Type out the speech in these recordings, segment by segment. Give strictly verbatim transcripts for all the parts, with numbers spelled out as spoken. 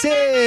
C.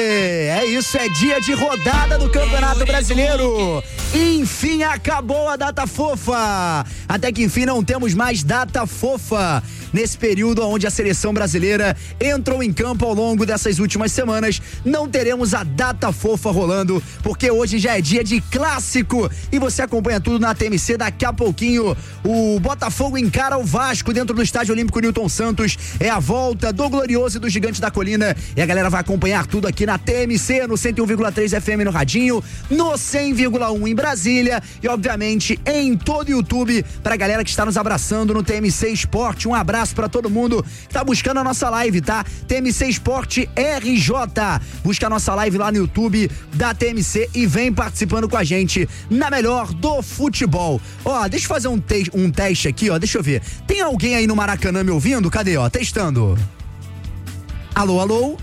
É isso, é dia de rodada do Campeonato Brasileiro. Enfim, acabou a data fofa. Até que enfim não temos mais data fofa. Nesse período onde a seleção brasileira entrou em campo ao longo dessas últimas semanas, não teremos a data fofa rolando, porque hoje já é dia de clássico e você acompanha tudo na T M C. Daqui a pouquinho o Botafogo encara o Vasco dentro do Estádio Olímpico Newton Santos. É a volta do Glorioso e do Gigante da Colina e a galera vai acompanhar tudo aqui na T M C, no cento e um vírgula três F M no radinho, no cem vírgula um em Brasília e obviamente em todo o YouTube pra galera que está nos abraçando no T M C Esporte. Um abraço pra todo mundo que tá buscando a nossa live, tá? T M C Esporte R J. Busca a nossa live lá no YouTube da T M C e vem participando com a gente na melhor do futebol. Ó, deixa eu fazer um, te- um teste aqui, ó. Deixa eu ver. Tem alguém aí no Maracanã me ouvindo? Cadê, ó? Testando. Alô, alô?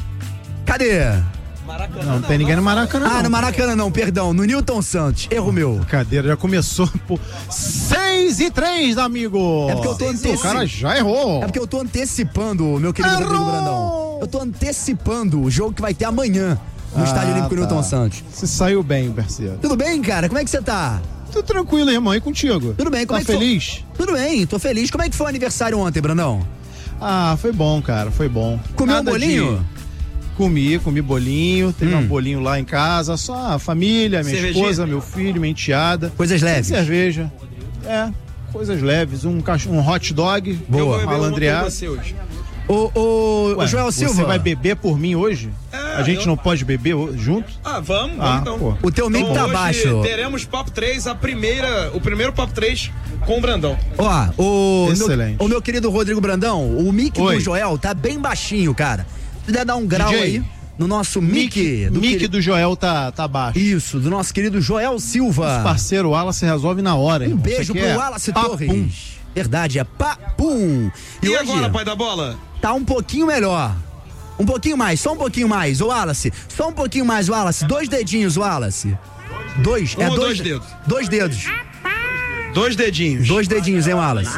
Cadê? Maracanã, não, não tem ninguém no Maracanã. Ah, não. no Maracanã não, perdão. No Newton Santos. Erro meu. Cadeira já começou por seis e três, amigo. É porque eu tô antecipando. O cara já errou. É porque eu tô antecipando, meu querido Errou! Rodrigo Brandão. Eu tô antecipando o jogo que vai ter amanhã no ah, Estádio Olímpico tá. Newton Santos. Você saiu bem, parceiro. Tudo bem, cara? Como é que você tá? Tudo tranquilo, irmão. E contigo? Tudo bem. Como tá é que feliz? Foi? Tudo bem, tô feliz. Como é que foi o aniversário ontem, Brandão? Ah, foi bom, cara. Foi bom. Comeu um bolinho? De... Comi, comi bolinho, teve hum. um bolinho lá em casa, só a família, minha Cervejinha. esposa, meu filho, minha enteada. Coisas leves. Cerveja. É, coisas leves. Um, cach... um hot dog. Boa. Malandreado. O, o, Ué, o Joel Silva. Você vai beber por mim hoje? É, a gente eu... não pode beber junto? Ah, vamos, ah, então. Pô. O teu mic então, tá hoje baixo. Teremos Papo três, a primeira, o primeiro Papo três com o Brandão. Ó, o, Excelente. Meu, o meu querido Rodrigo Brandão, o mic Oi. do Joel tá bem baixinho, cara. Se puder dar um grau D J, aí no nosso mic. Mic do, mic do Joel tá, tá baixo. Isso, do nosso querido Joel Silva. Nosso parceiro Wallace resolve na hora. Um irmão. beijo pro é Wallace papum. Torres. Verdade, é papum. E, e hoje, agora, pai da bola? Tá um pouquinho melhor. Um pouquinho mais, só um pouquinho mais, o Wallace. Só um pouquinho mais, Wallace. Dois dedinhos, Wallace. Dois, um é dois, dois, dois dedos. Dois dedos. Dois dedinhos. Dois dedinhos, hein, Wallace?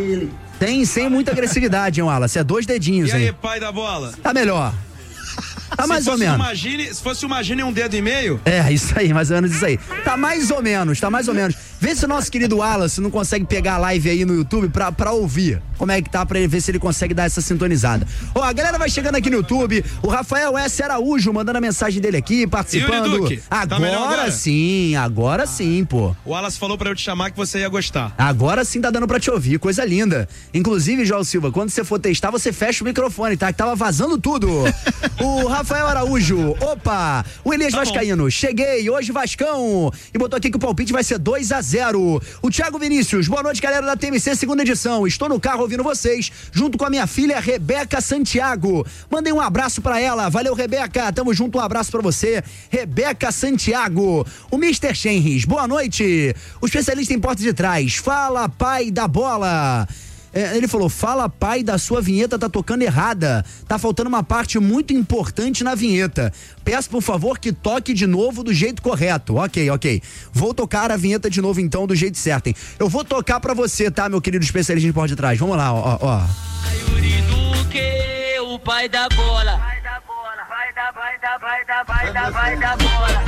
Tem sem muita agressividade, hein, Wallace? É dois dedinhos, hein? E aí, hein? pai da bola? Tá melhor. Tá mais ou menos. Imagine, se fosse imagine um dedo e meio. É, isso aí, mais ou menos isso aí. Tá mais ou menos, tá mais ou menos. Vê se o nosso querido Wallace não consegue pegar a live aí no YouTube pra, pra ouvir como é que tá, pra ele ver se ele consegue dar essa sintonizada. Ó, a galera vai chegando aqui no YouTube, o Rafael S. Araújo mandando a mensagem dele aqui, participando. Duque, agora, tá melhor agora sim, agora sim, pô. O Wallace falou pra eu te chamar que você ia gostar. Agora sim tá dando pra te ouvir, coisa linda. Inclusive, João Silva, quando você for testar, você fecha o microfone, tá? Que tava vazando tudo. O Rafael Araújo, opa, o Elias tá Vascaíno, bom. Cheguei, hoje Vascão, e botou aqui que o palpite vai ser dois a zero. O Thiago Vinícius, boa noite, galera da T M C, segunda edição, estou no carro ouvindo vocês, junto com a minha filha Rebeca Santiago. Mandei um abraço pra ela, valeu Rebeca, tamo junto, um abraço pra você, Rebeca Santiago. O mister Chenris, boa noite, o especialista em porta de trás, fala pai da bola. É, ele falou, fala pai, da sua vinheta tá tocando errada, tá faltando uma parte muito importante na vinheta, peço por favor que toque de novo do jeito correto. Ok, ok, vou tocar a vinheta de novo então do jeito certo, hein? Eu vou tocar pra você, tá, meu querido especialista em porta de trás, vamos lá, ó, ó. Yuri Duque, o pai da bola, vai da bola, vai da, vai da, vai da, vai da, vai da bola.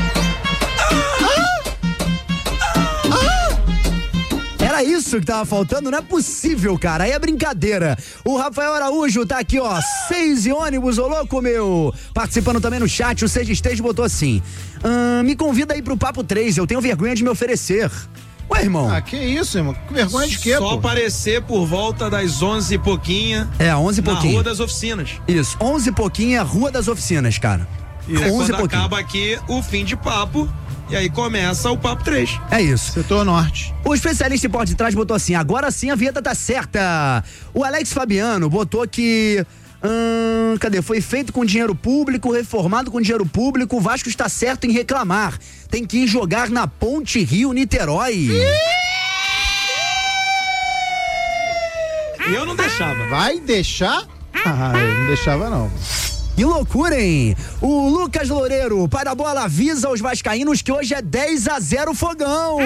Era isso que tava faltando? Não é possível, cara. Aí é brincadeira. O Rafael Araújo tá aqui, ó. Seis e ônibus, ô louco, meu. Participando também no chat, o Seja Esteja botou assim. Hum, me convida aí pro Papo três, eu tenho vergonha de me oferecer. Ué, irmão. Ah, que isso, irmão? Que vergonha de quê, Só pô? aparecer por volta das onze e pouquinha. É, onze e pouquinho. Na Rua das Oficinas. Isso, onze e pouquinho é Rua das Oficinas, cara. E é quando acaba aqui o fim de papo. E aí começa o Papo três. É isso. Setor Norte. O especialista em porta de trás botou assim, agora sim a vinheta tá certa. O Alex Fabiano botou que... Hum, cadê? Foi feito com dinheiro público, reformado com dinheiro público, o Vasco está certo em reclamar. Tem que ir jogar na Ponte Rio-Niterói. Eu não deixava. Vai deixar? Ah, eu não deixava não. Que loucura, hein? O Lucas Loureiro, pai da bola, avisa aos vascaínos que hoje é dez a zero Fogão.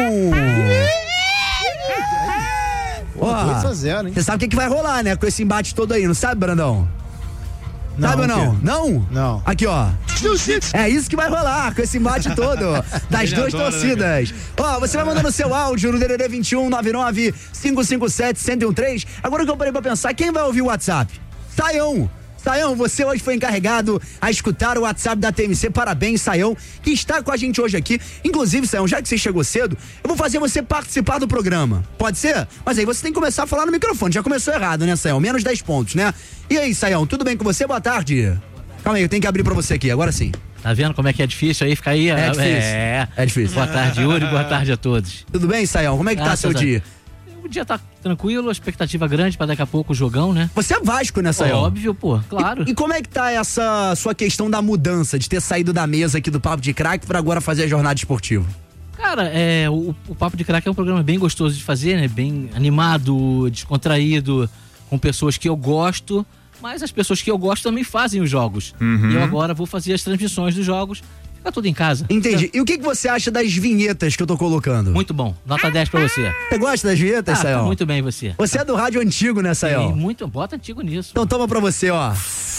Pô, dois a zero, hein? Você sabe o que, que vai rolar, né? Com esse embate todo aí, não sabe, Brandão? Não, sabe ou não? Não? Não. Aqui, ó. É isso que vai rolar com esse embate todo das duas adora, torcidas. Né, ó, você vai mandando seu áudio no D D D vinte e um, nove nove, cinco cinco sete, um zero um três. Agora que eu parei pra pensar, quem vai ouvir o WhatsApp? Saião. Saião, você hoje foi encarregado a escutar o WhatsApp da T M C. Parabéns, Saião, que está com a gente hoje aqui. Inclusive, Saião, já que você chegou cedo, eu vou fazer você participar do programa. Pode ser? Mas aí você tem que começar a falar no microfone. Já começou errado, né, Saião? Menos dez pontos, né? E aí, Saião, tudo bem com você? Boa tarde. Calma aí, eu tenho que abrir pra você aqui, agora sim. Tá vendo como é que é difícil aí? Fica aí. É difícil. É, é difícil. Boa tarde, Yuri. Boa tarde a todos. Tudo bem, Saião? Como é que Graças tá seu a... dia? O dia tá tranquilo, a expectativa grande pra daqui a pouco o jogão, né? Você é Vasco, né, Saião? Óbvio, pô, claro. E, e como é que tá essa sua questão da mudança, de ter saído da mesa aqui do Papo de Craque pra agora fazer a jornada esportiva? Cara, é, o, o Papo de Craque é um programa bem gostoso de fazer, né? Bem animado, descontraído, com pessoas que eu gosto, mas as pessoas que eu gosto também fazem os jogos. Uhum. E eu agora vou fazer as transmissões dos jogos. Fica tudo em casa. Entendi. Fica... E o que, que você acha das vinhetas que eu tô colocando? Muito bom. Nota dez pra você. Você gosta das vinhetas, ah, Saião? Tá muito bem você. Você é do rádio antigo, né, Saião? Sim, muito. Bota antigo nisso. Então toma pra você, ó.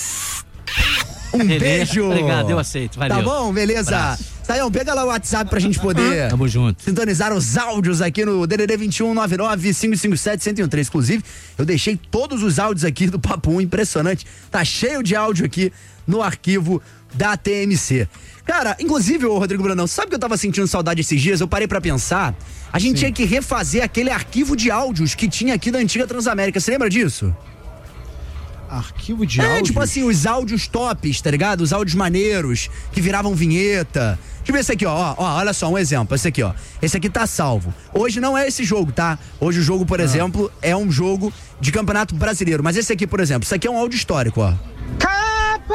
Um beleza. Beijo. Obrigado, eu aceito. Valeu. Tá bom? Beleza. Saião, pega lá o WhatsApp pra gente poder... Tamo junto. Sintonizar os áudios aqui no D D D vinte e um, nove nove, cinco cinco sete, um zero um três. Inclusive, eu deixei todos os áudios aqui do Papo um, impressionante. Tá cheio de áudio aqui no arquivo da T M C. Cara, inclusive, ô Rodrigo Brandão, sabe que eu tava sentindo saudade esses dias? Eu parei pra pensar, a gente Sim. tinha que refazer aquele arquivo de áudios que tinha aqui da antiga Transamérica. Você lembra disso? Arquivo de é, áudios? É, tipo assim, os áudios tops, tá ligado? Os áudios maneiros, que viravam vinheta. Deixa eu ver esse aqui, ó, ó, ó, olha só, um exemplo, esse aqui, ó. Esse aqui tá salvo. Hoje não é esse jogo, tá? Hoje o jogo, por ah. exemplo, é um jogo de Campeonato Brasileiro. Mas esse aqui, por exemplo, isso aqui é um áudio histórico, ó. Copa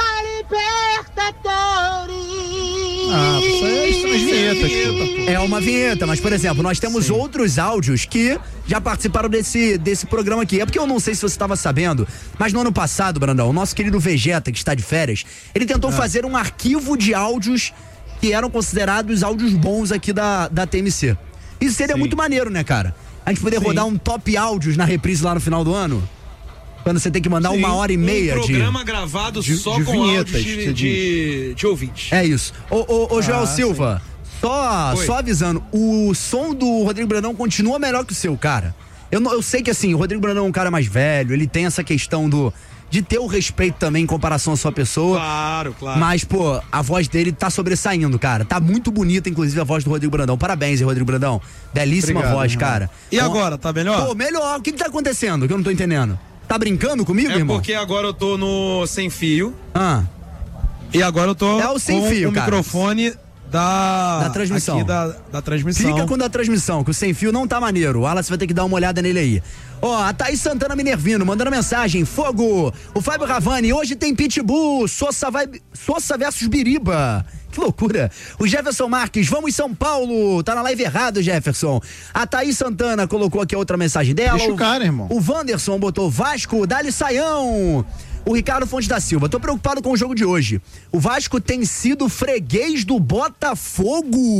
Libertadores. Ah, isso é uma vinheta. É uma vinheta, mas, por exemplo, nós temos Sim. outros áudios que já participaram desse, desse programa aqui. É porque eu não sei se você estava sabendo, mas no ano passado, Brandão, o nosso querido Vegeta, que está de férias, ele tentou ah. fazer um arquivo de áudios que eram considerados áudios bons aqui da, da T M C. Isso seria Sim. muito maneiro, né, cara? A gente poder Sim. rodar um top áudios na reprise lá no final do ano. Quando você tem que mandar Sim, uma hora e meia um de... Um programa gravado de, só de com vinhetas, áudios de, de, de ouvintes. É isso. Ô, ô, ô Joel ah, Silva, só, só avisando, o som do Rodrigo Brandão continua melhor que o seu, cara. Eu, eu sei que, assim, o Rodrigo Brandão é um cara mais velho, ele tem essa questão do... de ter o respeito também em comparação à sua pessoa. Claro, claro. Mas, pô, a voz dele tá sobressaindo, cara. Tá muito bonita, inclusive, a voz do Rodrigo Brandão. Parabéns, hein, Rodrigo Brandão. Belíssima Obrigado, voz, irmão. cara. E Bom, agora, tá melhor? Pô, melhor. O que que tá acontecendo que eu não tô entendendo? Tá brincando comigo, é irmão? É porque agora eu tô no sem fio. Ah. E agora eu tô é o sem com fio, o cara. microfone da... Da transmissão. Aqui da, da transmissão. Fica com o da transmissão, que o sem fio não tá maneiro. O Wallace vai ter que dar uma olhada nele aí. Ó, a Thaís Santana Minervino, mandando mensagem. Fogo! O Fábio Ravani, hoje tem Pitbull, Sossa, vai... Sossa versus Biriba. Que loucura. O Jefferson Marques, vamos São Paulo. Tá na live errado, Jefferson. A Thaís Santana colocou aqui a outra mensagem dela. Deixa o cara, irmão. O Wanderson botou Vasco, Dali Saião. O Ricardo Fonte da Silva, tô preocupado com o jogo de hoje. O Vasco tem sido freguês do Botafogo.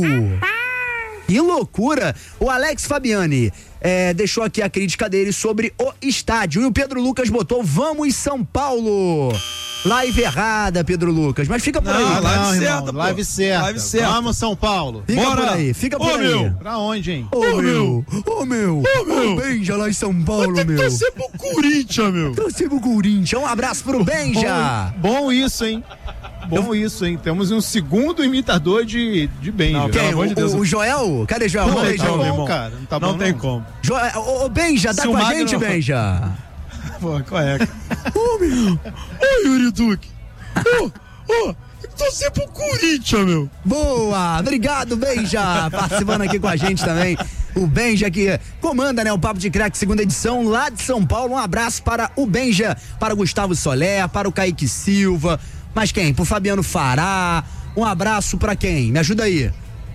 Que loucura. O Alex Fabiani é, deixou aqui a crítica dele sobre o estádio. E o Pedro Lucas botou vamos São Paulo. Live errada, Pedro Lucas. Mas fica por não, aí. Live não, certa, irmão, live certa. Live certa. Vamos São Paulo. Fica Bora. por aí, fica por Ô, aí. Meu. Pra onde, hein? Ô, Ô, meu. Ô, meu. Ô, meu. Benja lá em São Paulo, meu. meu. Torcer pro Corinthians, meu. Torcer pro Corinthians. Um abraço pro Benja. Bom, bom isso, hein? Bom Eu... isso, hein? Temos um segundo imitador de, de Benja. Não, quem? O, de Deus. o Joel? Cadê Joel? Não, Cadê tá Joel? bom, cara. Não, tá não bom, tem não. como. Joel, ô, Benja, dá com a gente, não... Benja. Pô, qual é? Ô, meu. Ô, Yuri Duque. Ô, ô. Torcer pro Corinthians, meu. Boa, obrigado, Benja, participando aqui com a gente também. O Benja que comanda, né, o Papo de Craque, segunda edição, lá de São Paulo. Um abraço para o Benja, para o Gustavo Soler, para o Kaique Silva. Mas quem? Pro Fabiano Fará. Um abraço pra quem? Me ajuda aí.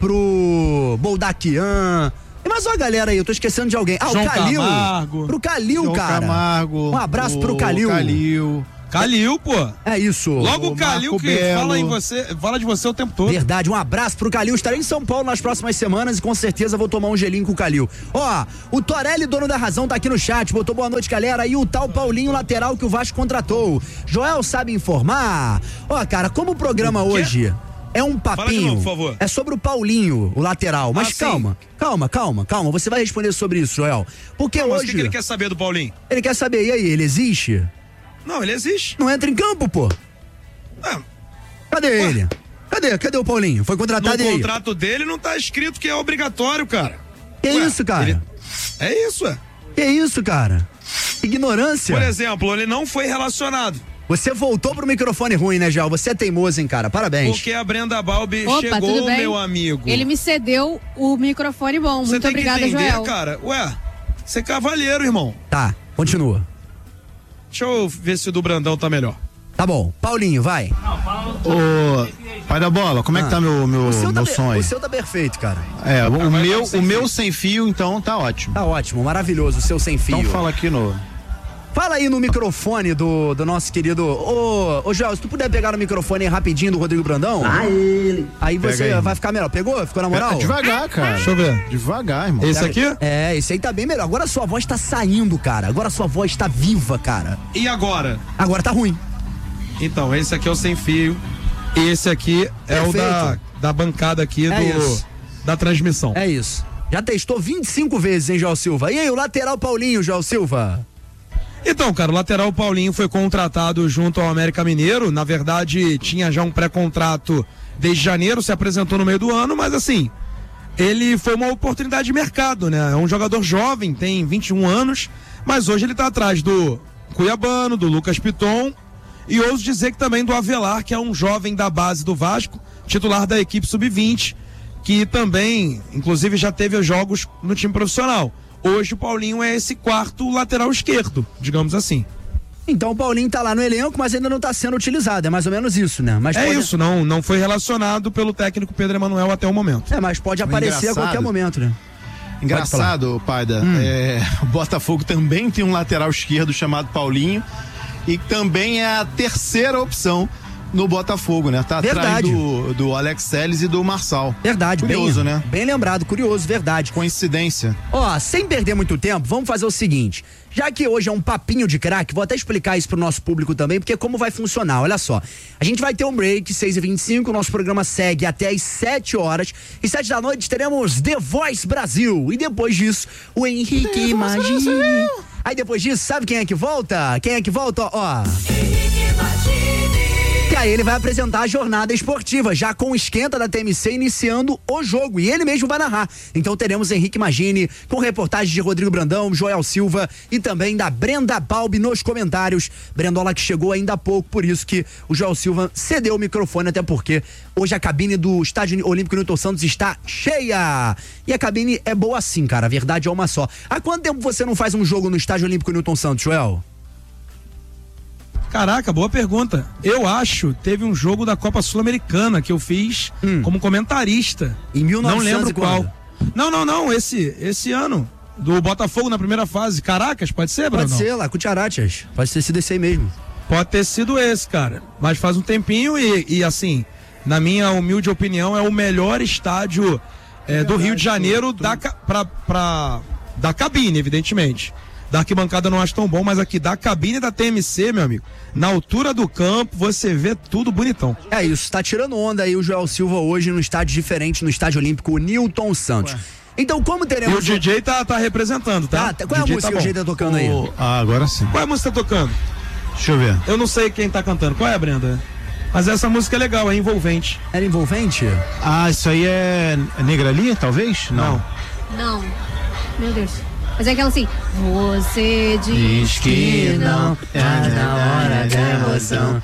Pro Boldaquian. E mais uma galera aí, eu tô esquecendo de alguém. Ah, João o Calil. Camargo. Pro Calil, João cara. Camargo. Um abraço pro Calil. Calil. Calil, pô. É isso. Logo o Calil que Belo. fala em você, fala de você o tempo todo. Verdade, um abraço pro Calil. Estarei em São Paulo nas próximas semanas e com certeza vou tomar um gelinho com o Calil. Ó, o Torelli, dono da razão, tá aqui no chat, botou boa noite, galera. E o tal Paulinho, lateral que o Vasco contratou. Joel sabe informar? Ó, cara, como o programa O quê? hoje é um papinho, Fala de novo, por favor. é sobre o Paulinho, o lateral. Mas Ah, sim. calma, calma, calma, calma. Você vai responder sobre isso, Joel. Porque Mas o hoje que, que ele quer saber do Paulinho? ele quer saber, e aí, ele existe? Não, ele existe. Não entra em campo, pô. Ah, Cadê ele? Cadê? Cadê o Paulinho? Foi no contratado e aí? contrato dele não tá escrito que é obrigatório, cara. Que Ué, isso, cara? ele- É isso, é. Que isso, cara? Ignorância. Por exemplo, ele não foi relacionado. Você voltou pro microfone ruim, né, Joel? Você é teimoso, hein, cara? Parabéns. Porque a Brenda Balbi Opa, chegou, tudo bem? meu amigo. Ele me cedeu o microfone bom. Você Muito tem obrigada, que entender, Joel. cara. Ué, você é cavalheiro, irmão. Tá, continua. Deixa eu ver se o do Brandão tá melhor. Tá bom. Paulinho, vai. Ô, pai da bola, como é que tá meu, meu, O seu, tá, meu be- som aí? o seu tá perfeito, cara. É, o, vai meu, dar um sem o meu fio. sem fio, então, tá ótimo. Tá ótimo, maravilhoso, o seu sem fio. Então fala aqui no... Fala aí no microfone do, do nosso querido. Ô, ô, Joel, se tu puder pegar no microfone aí rapidinho do Rodrigo Brandão. Ah, ele. Aí você Pega aí. vai ficar melhor. Pegou? Ficou na moral? É, devagar, cara. Deixa eu ver. Devagar, irmão. Esse aqui? É, esse aí tá bem melhor. Agora a sua voz tá saindo, cara. Agora a sua voz tá viva, cara. E agora? Agora tá ruim. Então, esse aqui é o sem fio. Esse aqui é o Perfeito. da, da bancada aqui É do, isso. da transmissão. É isso. Já testou vinte e cinco vezes, hein, Joel Silva? E aí, o lateral Paulinho, Joel Silva? Então, cara, o lateral Paulinho foi contratado junto ao América Mineiro. Na verdade, tinha já um pré-contrato desde janeiro, se apresentou no meio do ano, mas assim, ele foi uma oportunidade de mercado, né? É um jogador jovem, tem vinte e um anos, mas hoje ele tá atrás do Cuiabano, do Lucas Piton e ouso dizer que também do Avelar, que é um jovem da base do Vasco, titular da equipe sub vinte, que também, inclusive, já teve os jogos no time profissional. Hoje o Paulinho é esse quarto lateral esquerdo, digamos assim. Então o Paulinho tá lá no elenco, mas ainda não tá sendo utilizado. É mais ou menos isso, né? Mas É pode... isso, não, não foi relacionado pelo técnico Pedro Emanuel até o momento. É, mas pode aparecer a engraçado- qualquer momento, né? Engraçado, Paida, Hum. é, o Botafogo também tem um lateral esquerdo chamado Paulinho e também é a terceira opção no Botafogo, né? Tá Verdade. atrás do, do Alex Telles e do Marçal. Verdade, Curioso, bem, né? bem lembrado, curioso, verdade. Coincidência. Ó, sem perder muito tempo, vamos fazer o seguinte. Já que hoje é um papinho de craque, vou até explicar isso pro nosso público também, porque como vai funcionar, olha só. A gente vai ter um break, seis e vinte e cinco, o nosso programa segue até às sete horas. E sete da noite teremos The Voice Brasil. E depois disso, o Henrique Imagine. Aí depois disso, sabe quem é que volta? Quem é que volta? Ó. E aí ele vai apresentar a jornada esportiva, já com o esquenta da T M C iniciando o jogo. E ele mesmo vai narrar. Então teremos Henrique Magini, com reportagens de Rodrigo Brandão, Joel Silva e também da Brenda Balbi nos comentários. Brendola que chegou ainda há pouco, por isso que o Joel Silva cedeu o microfone, até porque hoje a cabine do Estádio Olímpico Newton Santos está cheia. E a cabine é boa assim, cara. A verdade é uma só. Há quanto tempo você não faz um jogo no Estádio Olímpico Newton Santos, Joel? Caraca, boa pergunta. Eu acho, teve um jogo da Copa Sul-Americana que eu fiz Hum. como comentarista. Em mil e Não novecentos lembro e quando? qual. Não, não, não, esse, esse ano. Do Botafogo na primeira fase. Caracas, pode ser, Bruno? Pode ser, lá, Cucharachas. Pode ter sido esse aí mesmo. Pode ter sido esse, cara. Mas faz um tempinho e, e assim, na minha humilde opinião, é o melhor estádio é, do Rio de Janeiro da, ca- pra, pra, da cabine, evidentemente. Da arquibancada eu não acho tão bom, mas aqui da cabine da T M C, meu amigo, na altura do campo, você vê tudo bonitão. É isso, tá tirando onda aí o Joel Silva hoje num estádio diferente, no Estádio Olímpico Newton Santos. Então, como E teremos... o D J tá, tá representando, tá? Ah, tá- qual é a D J música que tá o bom. G tá tocando aí? O- ah, agora sim. Qual é a música que tá tocando? Deixa eu ver. Eu não sei quem tá cantando. Qual é, Brenda? Mas essa música é legal, é envolvente. Era envolvente? Ah, isso aí é Negrali, talvez? Não. Não. Meu Deus. Mas é aquela assim. Você diz que não. tá na hora da emoção.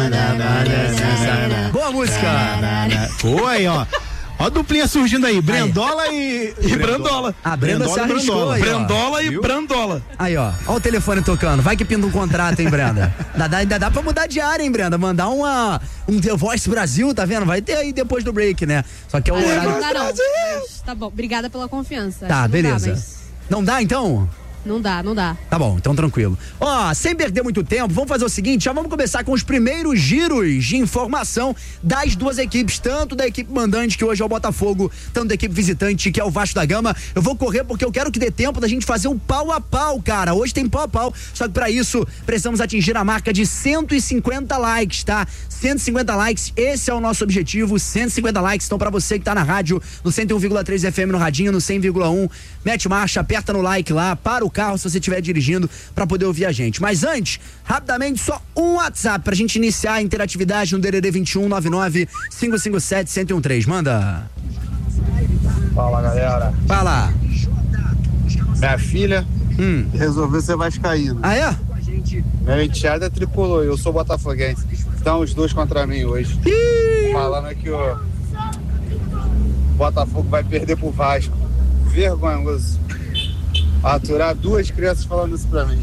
Boa música! Pô, aí, ó. Ó a duplinha surgindo aí, Brendola e... E Brandola. A Brenda se Brendola e arriscou Brandola. aí, ó. Brandola e Viu? Brandola. Aí, ó. Ó o telefone tocando. Vai que pinta um contrato, hein, Brenda? Ainda dá, ainda dá pra mudar de área, hein, Brenda? Mandar uma, um The Voice Brasil, tá vendo? Vai ter aí depois do break, né? Só que é o Ah, horário... não dá não. Mas tá bom. Obrigada pela confiança. Tá, Acho que não dá, beleza. mas- Não dá, então? Não dá, não dá. Tá bom, então tranquilo. Ó, sem perder muito tempo, vamos fazer o seguinte, já vamos começar com os primeiros giros de informação das duas equipes, tanto da equipe mandante, que hoje é o Botafogo, tanto da equipe visitante, que é o Vasco da Gama. Eu vou correr porque eu quero que dê tempo da gente fazer um pau a pau, cara. Hoje tem pau a pau, só que pra isso precisamos atingir a marca de cento e cinquenta likes, tá? cento e cinquenta likes, esse é o nosso objetivo, cento e cinquenta likes. Então pra você que tá na rádio, no cento e um vírgula três F M no radinho, no cem vírgula um, mete marcha, aperta no like lá, para o carro se você estiver dirigindo pra poder ouvir a gente. Mas antes, rapidamente, só um WhatsApp pra gente iniciar a interatividade no D D D vinte e um, nove nove cinco cinco sete, um zero um três. Manda. Fala, galera. Fala. Minha filha Hum. resolveu ser vascaína. Ah, é? Meu enteado é tricolor, eu sou botafoguense. Estão os dois contra mim hoje. Ih. Falando que o Botafogo vai perder pro Vasco. Vergonhoso. Aturar duas crianças falando isso pra mim.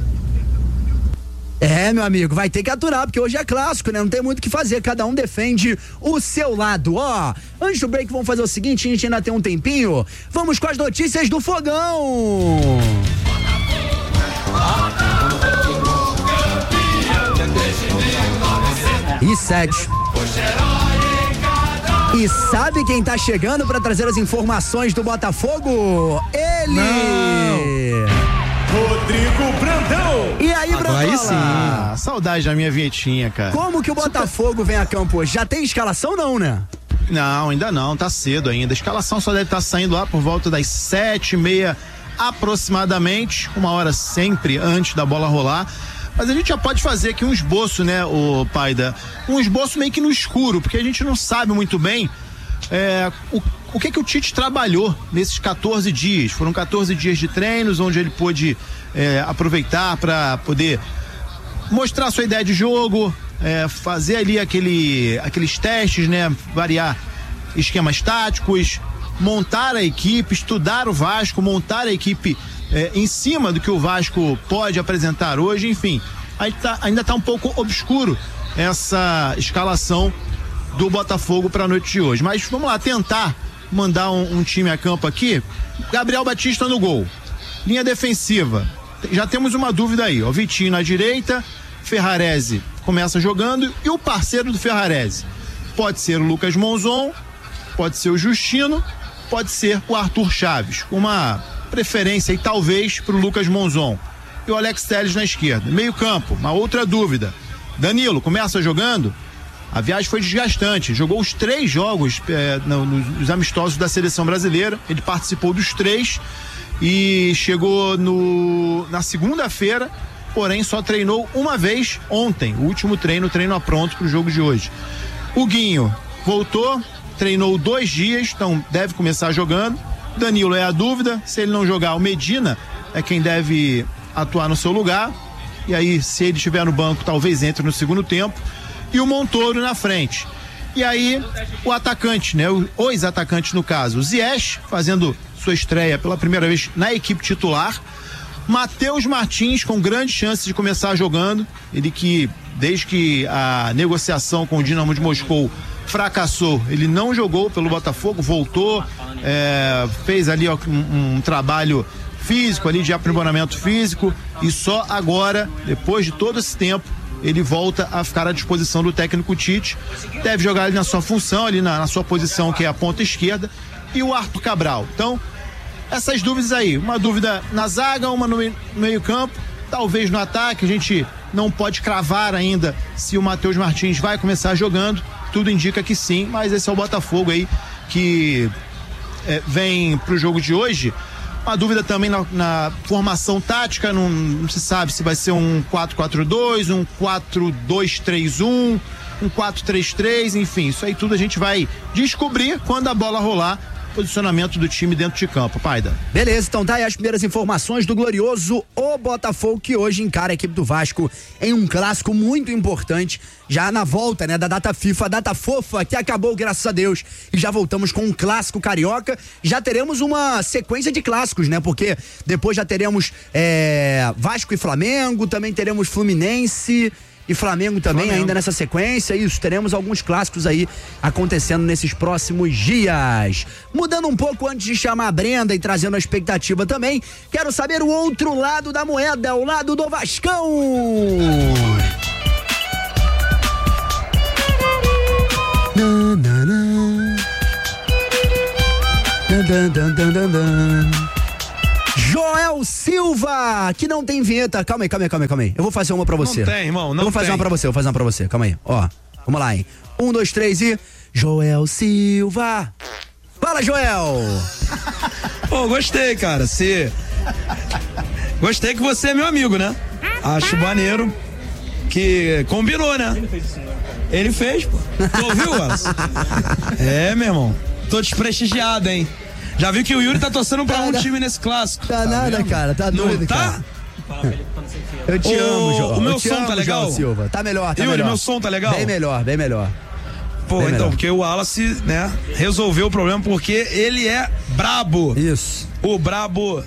É, meu amigo, vai ter que aturar, porque hoje é clássico, né? Não tem muito o que fazer, cada um defende o seu lado. Ó, antes do break, vamos fazer o seguinte, a gente ainda tem um tempinho, vamos com as notícias do Fogão. E sete. E sabe quem tá chegando pra trazer as informações do Botafogo? Ele! Não. Rodrigo Brandão. E aí, Brandão? Aí sim. Ah, saudade da minha vinhetinha, cara. Como que o Botafogo vem a campo hoje? Já tem escalação não, né? Não, ainda não, tá cedo ainda. A escalação só deve estar saindo lá por volta das sete e meia aproximadamente, uma hora sempre antes da bola rolar. Mas a gente já pode fazer aqui um esboço, né, o Paida? Um esboço meio que no escuro, porque a gente não sabe muito bem é, o, o que que o Tite trabalhou nesses quatorze dias. Foram quatorze dias de treinos, onde ele pôde é, aproveitar para poder mostrar sua ideia de jogo, é, fazer ali aquele, aqueles testes, né, variar esquemas táticos, montar a equipe, estudar o Vasco, montar a equipe É, em cima do que o Vasco pode apresentar hoje, enfim, ainda tá, ainda tá um pouco obscuro essa escalação do Botafogo para a noite de hoje, mas vamos lá, tentar mandar um, um time a campo aqui. Gabriel Batista no gol, linha defensiva, já temos uma dúvida aí, ó, Vitinho na direita, Ferrarese começa jogando, e o parceiro do Ferrarese pode ser o Lucas Monzon, pode ser o Justino, pode ser o Arthur Chaves, uma preferência e talvez para o Lucas Monzon, e o Alex Telles na esquerda. Meio campo, uma outra dúvida, Danilo começa jogando, a viagem foi desgastante, jogou os três jogos é, no, nos amistosos da seleção brasileira, ele participou dos três e chegou no, na segunda-feira, porém só treinou uma vez ontem, o último treino, treino a pronto para o jogo de hoje. O Guinho voltou, treinou dois dias, então deve começar jogando. Danilo é a dúvida, se ele não jogar, o Medina é quem deve atuar no seu lugar, e aí se ele estiver no banco talvez entre no segundo tempo, e o Montoro na frente, e aí o atacante, né, os atacantes no caso, o Ziyech fazendo sua estreia pela primeira vez na equipe titular, Matheus Martins com grande chance de começar jogando, ele que desde que a negociação com o Dinamo de Moscou fracassou, ele não jogou pelo Botafogo, voltou, é, fez ali ó, um, um trabalho físico ali de aprimoramento físico, e só agora, depois de todo esse tempo, ele volta a ficar à disposição do técnico Tite, deve jogar ali na sua função, ali na, na sua posição que é a ponta esquerda, e o Arthur Cabral. Então, essas dúvidas aí, uma dúvida na zaga, uma no meio campo, talvez no ataque, a gente não pode cravar ainda se o Matheus Martins vai começar jogando, tudo indica que sim, mas esse é o Botafogo aí que é, vem pro jogo de hoje. Uma dúvida também na, na formação tática, não, não se sabe se vai ser um quatro quatro dois, um quatro dois três um, um quatro três três, enfim, isso aí tudo a gente vai descobrir quando a bola rolar. Posicionamento do time dentro de campo, Paida. Beleza, então tá aí as primeiras informações do glorioso o Botafogo, que hoje encara a equipe do Vasco em um clássico muito importante, já na volta, né, da data FIFA, a data fofa que acabou, graças a Deus, e já voltamos com um clássico carioca. Já teremos uma sequência de clássicos, né, porque depois já teremos é, Vasco e Flamengo, também teremos Fluminense e Flamengo também, Flamengo. ainda nessa sequência. Isso, teremos alguns clássicos aí acontecendo nesses próximos dias. Mudando um pouco antes de chamar a Brenda e trazendo a expectativa também, quero saber o outro lado da moeda, o lado do Vascão. Na, na, na. Dan, dan, dan, dan, dan. Joel Silva, que não tem vinheta. Calma aí, calma aí, calma aí, calma aí. Eu vou fazer uma pra você. Não tem, irmão, não Eu vou fazer tem. uma pra você, eu vou fazer uma pra você. Calma aí, ó. Vamos lá, hein. Um, dois, três e... Joel Silva. Fala, Joel. Pô, gostei, cara. Você... Gostei que você é meu amigo, né? Acho maneiro que combinou, né? Ele fez isso, né? Ele fez, pô. Tu ouviu, Wallace? É, meu irmão. Tô desprestigiado, hein? Já viu que o Yuri tá torcendo pra um time nesse clássico. Tá, tá nada, mesmo? cara. Tá doido, Não tá? Cara. Eu te o, amo, Joel. O meu Eu te som amo, tá legal? Joel Silva. Tá melhor, tá Yuri, melhor. meu som tá legal? Bem melhor, bem melhor. Pô, bem então, melhor. porque o Wallace, né, resolveu o problema porque ele é brabo. Isso. O brabo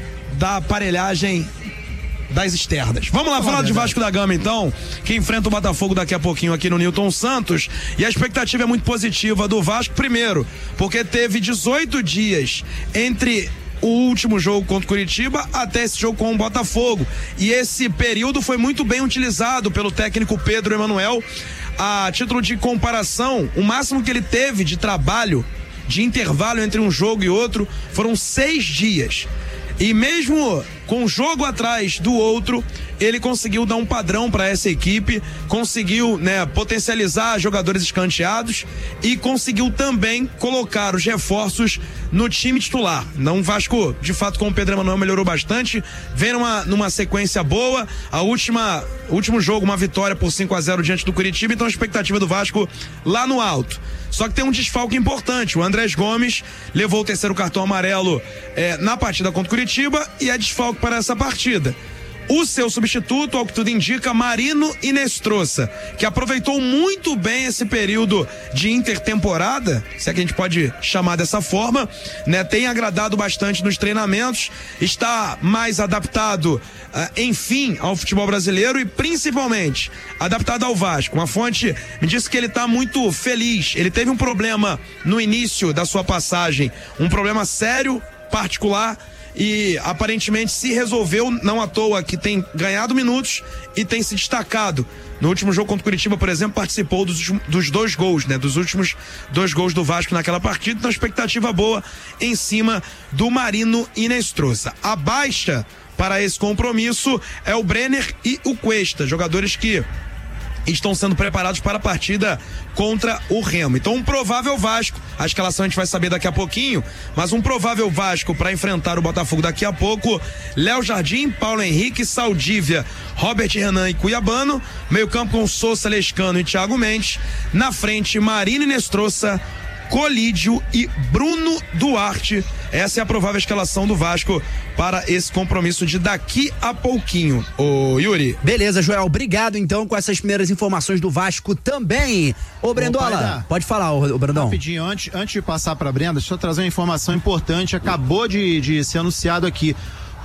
da aparelhagem das externas. Vamos lá, falar de Vasco da Gama então, que enfrenta o Botafogo daqui a pouquinho aqui no Newton Santos, e a expectativa é muito positiva do Vasco, primeiro, porque teve dezoito dias entre o último jogo contra o Curitiba até esse jogo com o Botafogo, e esse período foi muito bem utilizado pelo técnico Pedro Emanuel. A título de comparação, o máximo que ele teve de trabalho, de intervalo entre um jogo e outro, foram seis dias. E mesmo com um jogo atrás do outro, ele conseguiu dar um padrão para essa equipe, conseguiu, né, potencializar jogadores escanteados e conseguiu também colocar os reforços no time titular. Não, o Vasco, de fato, com o Pedro Emanuel melhorou bastante, vem numa, numa sequência boa. A última, último jogo, uma vitória por cinco a zero diante do Curitiba, então a expectativa do Vasco lá no alto. Só que tem um desfalque importante. O Andrés Gomes levou o terceiro cartão amarelo eh, na partida contra o Curitiba e é desfalque para essa partida. O seu substituto, ao que tudo indica, Marino Inestrosa, que aproveitou muito bem esse período de intertemporada, se é que a gente pode chamar dessa forma, né? Tem agradado bastante nos treinamentos, está mais adaptado, uh, enfim, ao futebol brasileiro e principalmente adaptado ao Vasco. Uma fonte me disse que ele está muito feliz. Ele teve um problema no início da sua passagem, um problema sério, particular, e aparentemente se resolveu, não à toa que tem ganhado minutos e tem se destacado. No último jogo contra o Curitiba, por exemplo, participou dos, dos dois gols, né? Dos últimos dois gols do Vasco naquela partida, então expectativa boa em cima do Marino Inestrosa. A baixa para esse compromisso é o Brenner e o Cuesta, jogadores que estão sendo preparados para a partida contra o Remo. Então, um provável Vasco, a escalação a gente vai saber daqui a pouquinho, mas um provável Vasco para enfrentar o Botafogo daqui a pouco: Léo Jardim, Paulo Henrique, Saldívia, Robert Renan e Cuiabano, meio campo com Sousa, Lescano e Thiago Mendes, na frente Marino Inestrosa, Colídio e Bruno Duarte. Essa é a provável escalação do Vasco para esse compromisso de daqui a pouquinho. Ô, Yuri. Beleza, Joel. Obrigado, então, com essas primeiras informações do Vasco também. Ô, Brendola, pode falar, ô, ô Brandão. Rapidinho, antes, antes de passar para Brenda, deixa eu trazer uma informação importante. Acabou de, de ser anunciado aqui.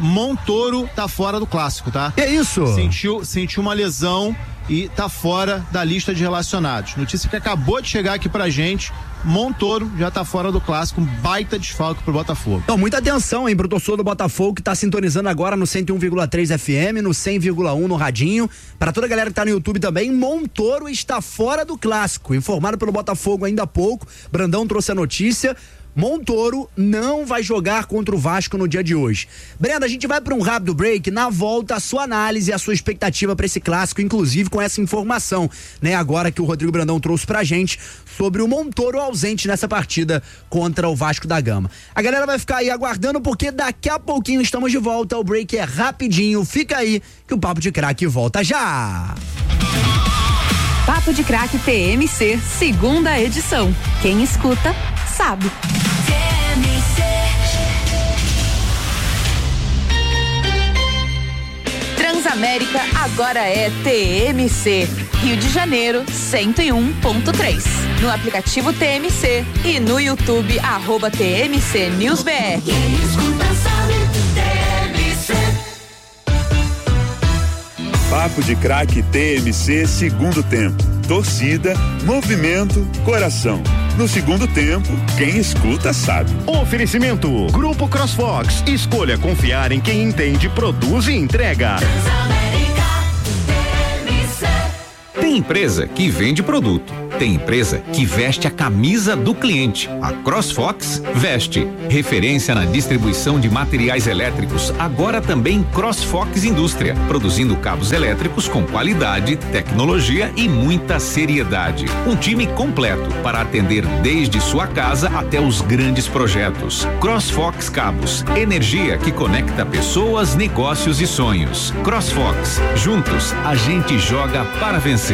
Montoro tá fora do clássico, tá? Que isso? Sentiu, sentiu uma lesão e tá fora da lista de relacionados. Notícia que acabou de chegar aqui pra gente. Montoro já tá fora do clássico, um baita desfalque pro Botafogo. Então, muita atenção, hein, pro torcedor do Botafogo que tá sintonizando agora no cento e um vírgula três F M, no cem vírgula um no radinho. Para toda a galera que tá no YouTube também, Montoro está fora do clássico. Informado pelo Botafogo ainda há pouco, Brandão trouxe a notícia. Montoro não vai jogar contra o Vasco no dia de hoje. Brenda, a gente vai para um rápido break. Na volta, a sua análise e a sua expectativa para esse clássico, inclusive com essa informação, né? Agora que o Rodrigo Brandão trouxe pra gente sobre o Montoro ausente nessa partida contra o Vasco da Gama. A galera vai ficar aí aguardando porque daqui a pouquinho estamos de volta. O break é rapidinho. Fica aí que o Papo de Craque volta já. Papo de Craque T M C, segunda edição. Quem escuta, sabe. T M C. Transamérica agora é T M C. Rio de Janeiro, cento e um ponto três. No aplicativo T M C e no YouTube, arroba T M C News B R. Quem escuta sabe, T M C. Papo de Craque T M C segundo tempo. Torcida, movimento, coração. No segundo tempo, quem escuta sabe. Oferecimento Grupo CrossFox. Escolha confiar em quem entende, produz e entrega. Tem empresa que vende produto, tem empresa que veste a camisa do cliente. A CrossFox veste. Referência na distribuição de materiais elétricos, agora também CrossFox Indústria, produzindo cabos elétricos com qualidade, tecnologia e muita seriedade. Um time completo para atender desde sua casa até os grandes projetos. CrossFox Cabos, energia que conecta pessoas, negócios e sonhos. CrossFox, juntos a gente joga para vencer.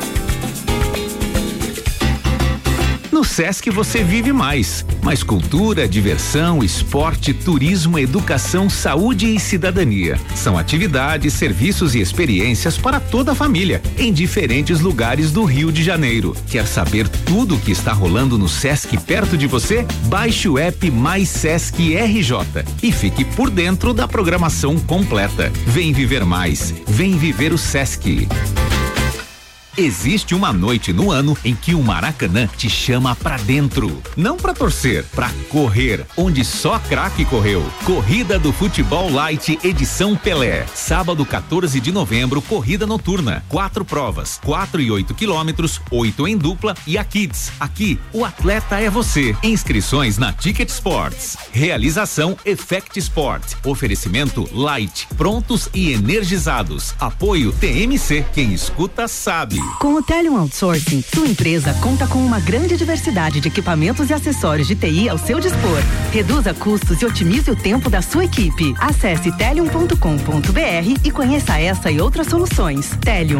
No Sesc você vive mais. Mais cultura, diversão, esporte, turismo, educação, saúde e cidadania. São atividades, serviços e experiências para toda a família, em diferentes lugares do Rio de Janeiro. Quer saber tudo o que está rolando no Sesc perto de você? Baixe o app Mais Sesc R J e fique por dentro da programação completa. Vem viver mais. Vem viver o Sesc. Existe uma noite no ano em que o Maracanã te chama pra dentro. Não pra torcer, pra correr, onde só craque correu. Corrida do Futebol Light, edição Pelé. Sábado, quatorze de novembro, corrida noturna. Quatro provas, quatro e oito quilômetros, oito em dupla e a Kids. Aqui, o atleta é você. Inscrições na Ticket Sports. Realização Effect Sport. Oferecimento Light. Prontos e energizados. Apoio T M C. Quem escuta sabe. Com o Telium Outsourcing, sua empresa conta com uma grande diversidade de equipamentos e acessórios de T I ao seu dispor. Reduza custos e otimize o tempo da sua equipe. Acesse telium ponto com ponto br e conheça essa e outras soluções. Telium.